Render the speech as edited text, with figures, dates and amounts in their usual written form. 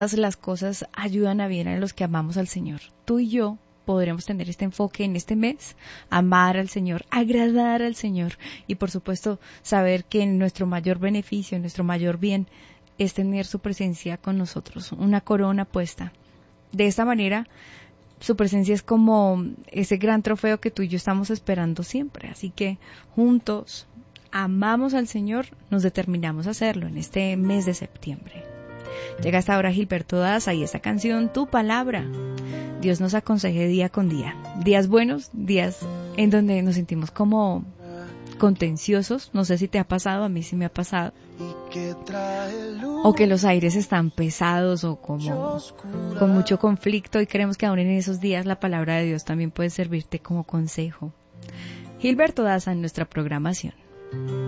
las cosas ayudan a bien a los que amamos al Señor. Tú y yo podremos tener este enfoque en este mes, amar al Señor, agradar al Señor y por supuesto saber que nuestro mayor beneficio, nuestro mayor bien es tener su presencia con nosotros, una corona puesta. De esta manera, su presencia es como ese gran trofeo que tú y yo estamos esperando siempre. Así que juntos amamos al Señor, nos determinamos a hacerlo en este mes de septiembre. Llega hasta ahora Gilberto Daza y esta canción, Tu Palabra. Dios nos aconseje día con día. Días buenos, días en donde nos sentimos como contenciosos. No sé si te ha pasado, a mí sí me ha pasado. O que los aires están pesados o como con mucho conflicto y creemos que aún en esos días la palabra de Dios también puede servirte como consejo. Gilberto Daza en nuestra programación.